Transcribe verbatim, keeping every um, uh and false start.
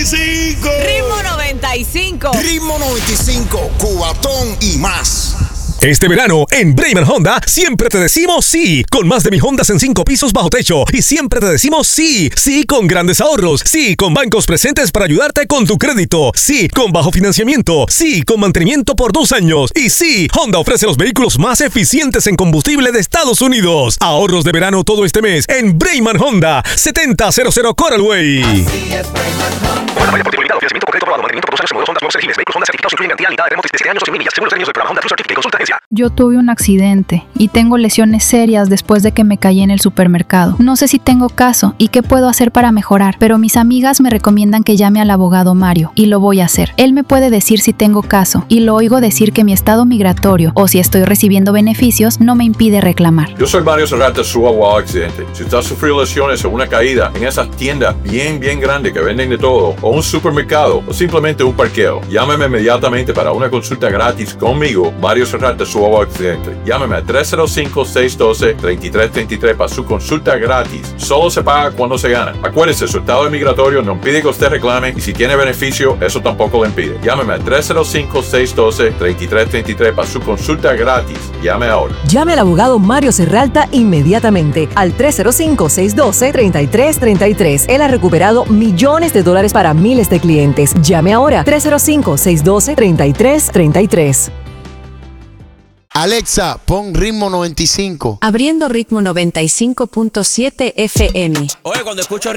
cinco. Ritmo noventa y cinco. Ritmo noventa y cinco, Cubatón y más. Este verano, en Brayman Honda, siempre te decimos sí, con más de mil Hondas en cinco pisos bajo techo. Y siempre te decimos sí, sí con grandes ahorros, sí con bancos presentes para ayudarte con tu crédito, sí con bajo financiamiento, sí con mantenimiento por dos años. Y sí, Honda ofrece los vehículos más eficientes en combustible de Estados Unidos. Ahorros de verano todo este mes en Brayman Honda, setenta cero cero Coral Way. Así es Brayman Honda. Bueno, por limitado, financiamiento por crédito aprobado, mantenimiento por dos años, modelos Honda, nuevos elegibles, vehículos Honda certificados incluyen garantía limitada de remoto de siete años o cien millas, según los términos del programa Honda Plus Certificate. Consulta agencia. Yo tuve un accidente y tengo lesiones serias después de que me caí en el supermercado. No sé si tengo caso y qué puedo hacer para mejorar, pero mis amigas me recomiendan que llame al abogado Mario y lo voy a hacer. Él me puede decir si tengo caso y lo oigo decir que mi estado migratorio o si estoy recibiendo beneficios no me impide reclamar. Yo soy Mario Serrata, su abogado accidente. Si usted ha sufrido lesiones o una caída en esas tiendas bien, bien grandes que venden de todo, o un supermercado, o simplemente un parqueo, llámeme inmediatamente para una consulta gratis conmigo, Mario Serrata, su abogado accidente. Llámeme a tres cero cinco, seis uno dos, tres tres tres tres para su consulta gratis. Solo se paga cuando se gana. Acuérdese, su estado migratorio no impide que usted reclame y si tiene beneficio, eso tampoco le impide. Llámeme a tres cero cinco, seis uno dos, tres tres tres tres para su consulta gratis. Llame ahora. Llame al abogado Mario Serralta inmediatamente al tres cero cinco, seis uno dos, tres tres tres tres. Él ha recuperado millones de dólares para miles de clientes. Llame ahora tres cero cinco, seis uno dos, tres tres tres tres. Alexa, pon Ritmo noventa y cinco. Abriendo Ritmo noventa y cinco punto siete F M. Oye, cuando escucho